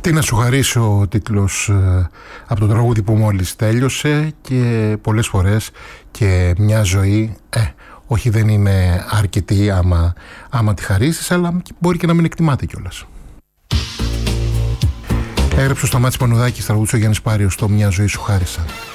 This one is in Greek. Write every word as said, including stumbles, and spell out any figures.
Τι να σου χαρίσει ο τίτλος ε, από το τραγούδι που μόλις τέλειωσε, και πολλές φορές και μια ζωή, ε, όχι δεν είναι αρκετή άμα, άμα τη χαρίσεις, αλλά μπορεί και να μην εκτιμάται κιόλας. Έγραψε ο Σταμάτης Πανουδάκης τραγούδι ο Γιάννης Πάριος, το «Μια ζωή σου χάρισα».